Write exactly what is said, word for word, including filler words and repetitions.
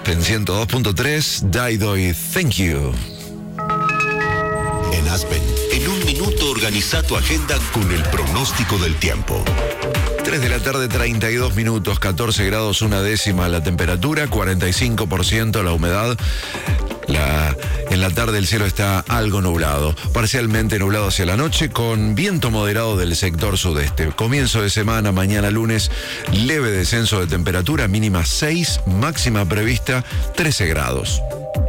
Aspen ciento dos punto tres, Dido y Thank You. En Aspen, en un minuto organiza tu agenda con el pronóstico del tiempo. tres de la tarde, treinta y dos minutos, catorce grados, una décima la temperatura, cuarenta y cinco por ciento la humedad. La, en la tarde el cielo está algo nublado, parcialmente nublado hacia la noche, con viento moderado del sector sudeste. Comienzo de semana, mañana lunes, leve descenso de temperatura, mínima seis, máxima prevista trece grados.